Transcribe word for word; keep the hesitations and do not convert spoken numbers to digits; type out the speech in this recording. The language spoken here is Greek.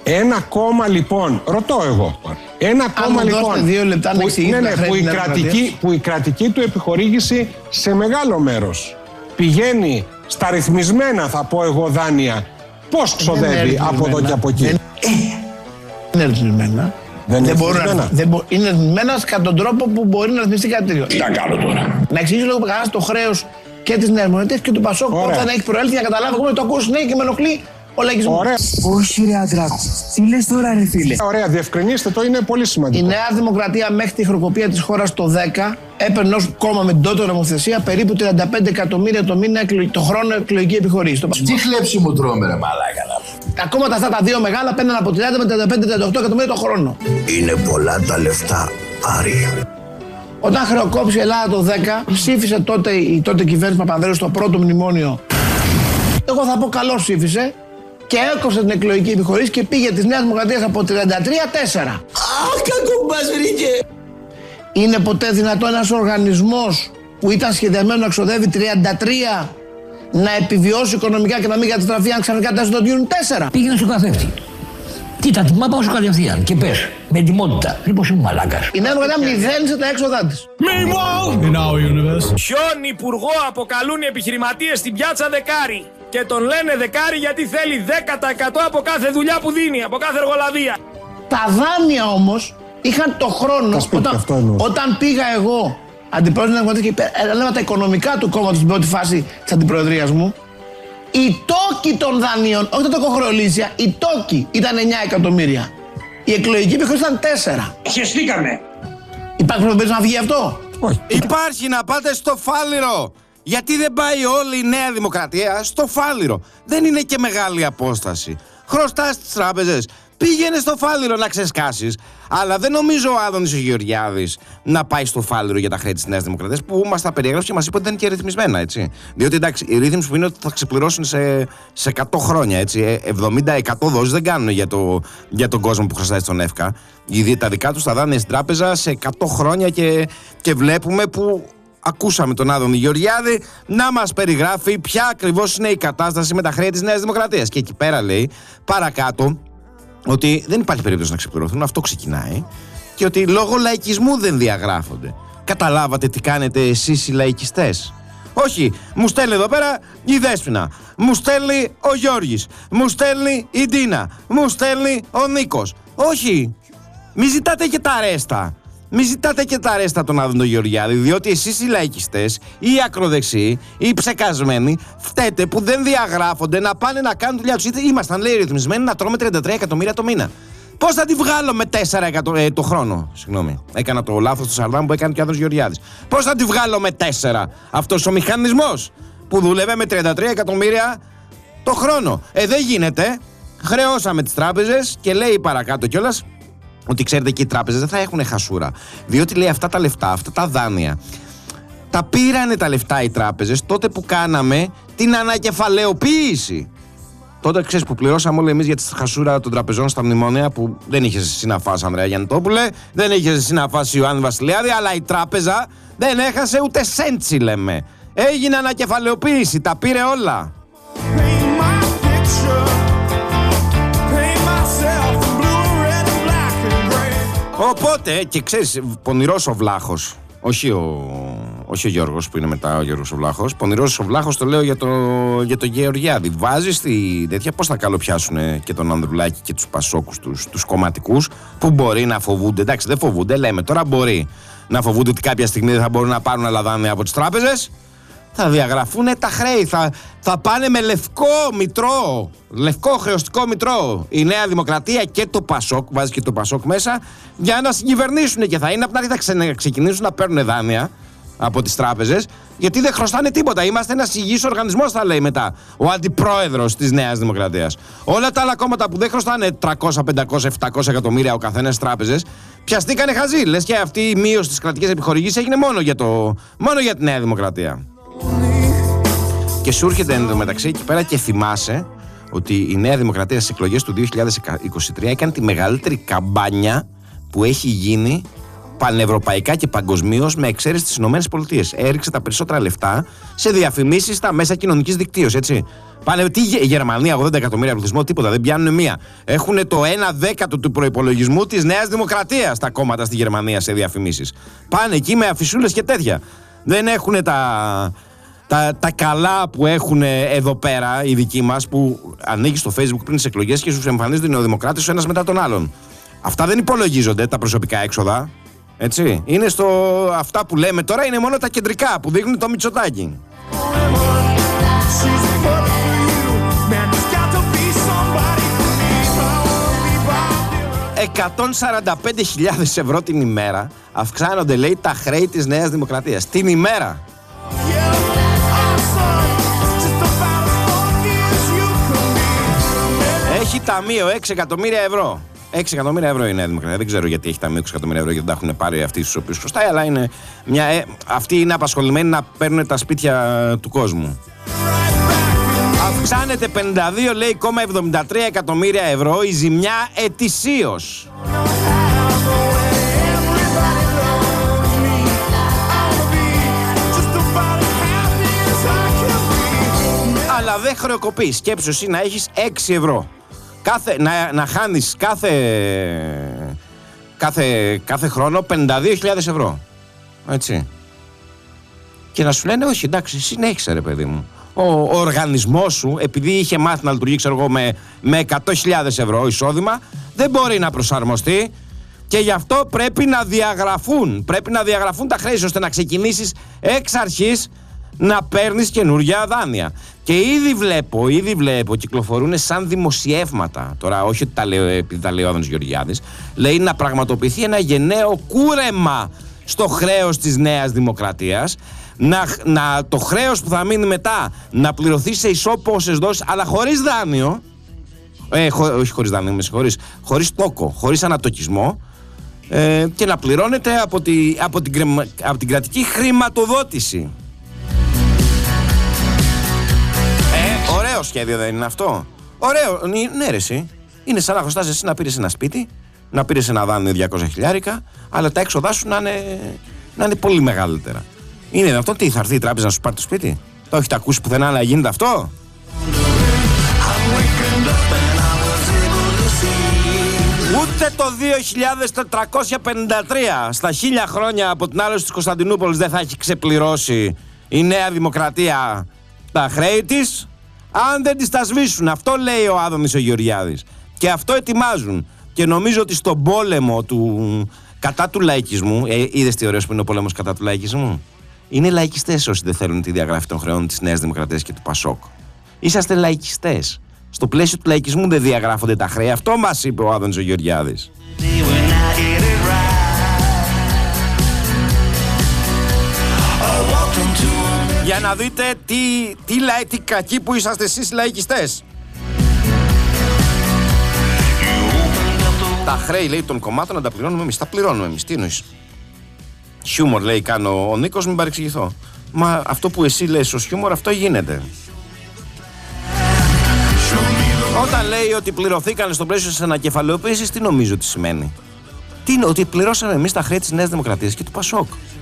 Ένα κόμμα λοιπόν, ρωτώ εγώ, ένα Αν κόμμα λοιπόν δύο λεπτά που, να ναι, ναι, που, η κρατική, που η κρατική του επιχορήγηση σε μεγάλο μέρος πηγαίνει στα ρυθμισμένα, θα πω εγώ, δάνεια, πώς ξοδεύει από εδώ και από εκεί. Δεν είναι ρυθμισμένα. Δεν είναι μπορούν ρυθμισμένα. Να, δεν μπο, είναι ρυθμισμένα κατά τον τρόπο που μπορεί να ρυθμιστεί κάτι τέτοιο. Τι να κάνω τώρα. Να εξηγήσω λίγο καλά το χρέος και της Νέας Δημοκρατίας και του Πασόκ πώς θα έχει προέλθει, να καταλάβω. Εγώ το ακούω συνέχεια και με ενοχλεί ο λαϊκισμός. Ωραία. Όχι ρε Αντράκο, τι λες τώρα ρε φίλε. Ωραία, διευκρινίστε το, είναι πολύ σημαντικό. Η Νέα Δημοκρατία μέχρι τη χρεοκοπία της χώρας το δέκα έπαιρνε ως κόμμα με την τότε νομοθεσία περίπου τριάντα πέντε εκατομμύρια το μήνα το χρόνο εκλογική επιχορήγηση. Τι χλέψη μου τρώμε ρε μαλάκα. Τα κόμματα αυτά τα δύο μεγάλα παίρναν από τριάντα με τριάντα πέντε τριάντα οκτώ εκατομμύρια το χρόνο. Είναι πολλά τα λεφτά, Άρη. Όταν χρεοκόπησε η Ελλάδα το δέκα, ψήφισε τότε η τότε κυβέρνηση Παπανδρέου στο πρώτο μνημόνιο. Εγώ θα πω καλώς ψήφισε και έκοψε την εκλογική επιχορήγηση και πήγε της Νέας Δημοκρατίας από τριάντα τρία τέσσερα. Αχ, κακό μας βρήκε. Είναι ποτέ δυνατό ένας οργανισμός που ήταν σχεδιασμένο να ξοδεύει τριάντα τρία να επιβιώσει οικονομικά και να μην καταστραφεί αν ξαφνικά τα στο γίνουν τέσσερα. Πήγαινε στο καθρέφτη. Κοίτα, μα πάω σου κατευθείαν και πες με ετοιμότητα. Λοιπόν, είσαι μαλάκας. Η Νέα Δημοκρατία μηδένισε τα έξοδά της. In our universe. Ποιον υπουργό αποκαλούν οι επιχειρηματίες στην πιάτσα Δεκάρη και τον λένε Δεκάρη γιατί θέλει δέκα τοις εκατό από κάθε δουλειά που δίνει, από κάθε εργολαβία. Τα δάνεια όμως είχαν το χρόνο. Όταν, όταν πήγα εγώ αντιπρόεδρος της Νέας Δημοκρατίας και έλεγα τα οικονομικά του κόμματος στην πρώτη φάση της αντιπροεδρίας μου, οι τόκοι των δανείων, όχι τα τοκοχρεωλήσια, οι τόκοι ήταν εννιά εκατομμύρια. Η εκλογική επιχείρηση ήταν τέσσερα. Χεστήκαμε. Υπάρχει πρόβλημα να βγει αυτό? Όχι. Υπάρχει, να πάτε στο Φάληρο. Γιατί δεν πάει όλη η Νέα Δημοκρατία στο Φάληρο? Δεν είναι και μεγάλη απόσταση. Χρωστάς στις τράπεζες. Πήγαινε στο Φάληρο να ξεσκάσεις. Αλλά δεν νομίζω ο Άδωνης ο Γεωργιάδης να πάει στο Φάληρο για τα χρέη της Νέας Δημοκρατίας, που μας τα περιέγραψε και μας είπε ότι δεν είναι και ρυθμισμένα, έτσι. Διότι εντάξει, η ρύθμιση που είναι ότι θα ξεπληρώσουν σε, σε εκατό χρόνια, έτσι. εβδομήντα εκατό δόσεις δεν κάνουν για, το, για τον κόσμο που χρωστάει στον ΕΦΚΑ. Οι, τα δικά τους τα δάνεια στην τράπεζα σε εκατό χρόνια και, και βλέπουμε που. Ακούσαμε τον Άδωνη Γεωργιάδη να μας περιγράφει ποια ακριβώς είναι η κατάσταση με τα χρέη της Νέας Δημοκρατίας. Και εκεί πέρα λέει παρακάτω ότι δεν υπάρχει περίπτωση να ξεπληρωθούν, αυτό ξεκινάει, και ότι λόγω λαϊκισμού δεν διαγράφονται. Καταλάβατε τι κάνετε εσείς οι λαϊκιστές? Όχι, μου στέλνει εδώ πέρα η Δέσποινα, μου στέλνει ο Γιώργης, μου στέλνει η Ντίνα, μου στέλνει ο Νίκος. Όχι, μη ζητάτε και τα ρέστα. Μη ζητάτε και τα ρέστα τον Άδωνο Γεωργιάδη, διότι εσείς οι λαϊκιστές, οι ακροδεξιοί, οι ψεκασμένοι, φταίτε που δεν διαγράφονται να πάνε να κάνουν δουλειά τους. Ήμασταν, λέει, ρυθμισμένοι να τρώμε τριάντα τρία εκατομμύρια το μήνα. Πώς θα τη βγάλω με τέσσερα εκατομμύρια ε, το χρόνο? Συγγνώμη, έκανα το λάθος του Σαρδάμ που έκανε και ο Άδωνος Γεωργιάδης. Πώς θα τη βγάλω με τέσσερα αυτός ο μηχανισμός που δούλευε με τριάντα τρία εκατομμύρια το χρόνο? Ε, δεν γίνεται. Χρεώσαμε τις τράπεζες και λέει παρακάτω κιόλας ότι ξέρετε και οι τράπεζες δεν θα έχουν χασούρα. Διότι λέει αυτά τα λεφτά, αυτά τα δάνεια, τα πήρανε τα λεφτά οι τράπεζες τότε που κάναμε την ανακεφαλαιοποίηση. Τότε ξέρεις που πληρώσαμε όλοι εμείς για τη χασούρα των τραπεζών στα μνημόνια, που δεν είχες εσύ να φας, Ανδρέα Γιαννητόπουλε, δεν είχες εσύ να φας, Ιωάννη Βασιλιάδη, αλλά η τράπεζα δεν έχασε ούτε σέντσι, λέμε. Έγινε ανακεφαλαιοποίηση, τα πήρε όλα. Οπότε, και ξέρεις, πονηρός ο Βλάχος, όχι ο, όχι ο Γιώργος που είναι μετά ο Γιώργος ο Βλάχος, πονηρός ο Βλάχος, το λέω για το, για το Γεωργιάδη. Βάζει στη τέτοια πώς θα καλοπιάσουν και τον Ανδρουλάκη και τους Πασόκους, τους, τους κομματικούς, που μπορεί να φοβούνται. Εντάξει, δεν φοβούνται, λέμε τώρα, μπορεί να φοβούνται ότι κάποια στιγμή δεν θα μπορούν να πάρουν άλλα δάνεια από τις τράπεζες. Θα διαγραφούν τα χρέη, θα, θα πάνε με λευκό μητρό, λευκό χρεωστικό μητρό η Νέα Δημοκρατία και το Πασόκ, βάζει και το Πασόκ μέσα, για να συγκυβερνήσουν, και θα είναι από την αρχή θα ξεκινήσουν να παίρνουν δάνεια από τις τράπεζες, γιατί δεν χρωστάνε τίποτα. Είμαστε ένας υγιής οργανισμός, θα λέει μετά ο αντιπρόεδρος της Νέας Δημοκρατίας. Όλα τα άλλα κόμματα που δεν χρωστάνε τριακόσια, πεντακόσια, επτακόσια εκατομμύρια ο καθένας στις τράπεζες, πιαστήκανε χαζί. Λες και αυτή η μείωση στις κρατικές επιχορηγήσεις έγινε μόνο για, το, μόνο για τη Νέα Δημοκρατία. Και σου έρχεται εντωμεταξύ εκεί πέρα και θυμάσαι ότι η Νέα Δημοκρατία στις εκλογές του δύο χιλιάδες είκοσι τρία έκανε τη μεγαλύτερη καμπάνια που έχει γίνει πανευρωπαϊκά και παγκοσμίως, με εξαίρεση τις ΗΠΑ. Έριξε τα περισσότερα λεφτά σε διαφημίσεις στα μέσα κοινωνικής δικτύωσης, έτσι. Πάνε, τι, η Γερμανία, ογδόντα εκατομμύρια πληθυσμό, τίποτα, δεν πιάνουν μία. Έχουν το ένα δέκατο του προϋπολογισμού της Νέας Δημοκρατίας τα κόμματα στη Γερμανία σε διαφημίσεις. Πάνε εκεί με αφισούλες και τέτοια. Δεν έχουν τα, τα, τα καλά που έχουν εδώ πέρα οι δικοί μας, που ανοίγεις στο Facebook πριν τις εκλογές και σου εμφανίζονται οι νεοδημοκράτες ο ένας μετά τον άλλον. Αυτά δεν υπολογίζονται, τα προσωπικά έξοδα. Έτσι. Είναι στο. Αυτά που λέμε τώρα είναι μόνο τα κεντρικά που δείχνουν το Μητσοτάκι. εκατόν σαράντα πέντε χιλιάδες ευρώ την ημέρα αυξάνονται, λέει, τα χρέη της Νέας Δημοκρατίας. Την ημέρα. Έχει ταμείο έξι εκατομμύρια ευρώ. έξι εκατομμύρια ευρώ η Νέα Δημοκρατία. Δεν ξέρω γιατί έχει ταμείο έξι εκατομμύρια ευρώ, γιατί δεν τα έχουν πάρει αυτοί στους οποίους χρωστάει, αλλά είναι μια, ε, αυτοί είναι απασχολημένοι να παίρνουν τα σπίτια του κόσμου. Αυξάνεται πενήντα δύο, λέει, κόμμα εβδομήντα τρία εκατομμύρια ευρώ η ζημιά ετησίως. Αλλά δεν χρεοκοπεί. Σκέψου εσύ να έχεις έξι ευρώ. Κάθε, να, να χάνεις κάθε, κάθε, κάθε χρόνο πενήντα δύο χιλιάδες ευρώ. Έτσι. Και να σου λένε, όχι, εντάξει, συνέχισε, ρε παιδί μου. Ο, ο οργανισμός σου, επειδή είχε μάθει να λειτουργεί, ξέρω εγώ, με, με εκατό χιλιάδες ευρώ εισόδημα, δεν μπορεί να προσαρμοστεί και γι' αυτό πρέπει να διαγραφούν. Πρέπει να διαγραφούν τα χρέη, ώστε να ξεκινήσεις εξ αρχής να παίρνεις καινούργια δάνεια. Και ήδη βλέπω, ήδη βλέπω, κυκλοφορούν σαν δημοσιεύματα. Τώρα, όχι ότι τα λέω επειδή τα λέει ο Άδωνης Γεωργιάδης, λέει να πραγματοποιηθεί ένα γενναίο κούρεμα στο χρέος της Νέας Δημοκρατίας. Να, να, το χρέος που θα μείνει μετά να πληρωθεί σε ισόποσες δόσεις, αλλά χωρίς δάνειο. Ε, χω, όχι χωρίς δάνειο, με συγχωρείς. Χωρίς τόκο, χωρίς ανατοκισμό. Ε, και να πληρώνεται από, τη, από, την, από την κρατική χρηματοδότηση. Ε, ωραίο σχέδιο δεν είναι αυτό? Ωραίο, ναι ρε εσύ. Είναι σαν να χρωστάς εσύ να πήρες ένα σπίτι, να πήρες ένα δάνειο διακόσια χιλιάρικα, αλλά τα έξοδά σου να είναι, να είναι πολύ μεγαλύτερα. Είναι δυνατόν? Τι, θα έρθει η τράπεζα να σου πάρει το σπίτι? Το έχετε ακούσει πουθενά να γίνεται αυτό? Ούτε το δύο χιλιάδες τετρακόσια πενήντα τρία, στα χίλια χρόνια από την άλωση της Κωνσταντινούπολης, δεν θα έχει ξεπληρώσει η Νέα Δημοκρατία τα χρέη της, αν δεν τις τα σβήσουν. Αυτό λέει ο Άδωνης ο Γεωργιάδης. Και αυτό ετοιμάζουν. Και νομίζω ότι στον πόλεμο του, κατά του λαϊκισμού, ε, είδες τι ωραίος που είναι ο πόλεμος κατά του λαϊκισμού? Είναι λαϊκιστές όσοι δεν θέλουν τη διαγραφή των χρεών της Νέας Δημοκρατίας και του Πασόκ. Είσαστε λαϊκιστές. Στο πλαίσιο του λαϊκισμού δεν διαγράφονται τα χρέη. Αυτό μας είπε ο Άδωνης ο Γεωργιάδης. Για να δείτε τι, τι, τι κακοί που είσαστε εσείς λαϊκιστές. Τα χρέη, λέει, των κομμάτων να τα πληρώνουμε εμείς. Τα πληρώνουμε εμείς. Τι εννοείς? Χιούμορ, λέει, κάνω ο Νίκος, μην παρεξηγηθώ. Μα αυτό που εσύ λες ως χιούμορ, αυτό γίνεται. Όταν λέει ότι πληρωθήκαν στο πλαίσιο της ανακεφαλαιοποίησης, τι νομίζω ότι σημαίνει? Τι είναι? Ότι πληρώσαμε εμείς τα χρέη της Νέας Δημοκρατίας και του Πασόκ.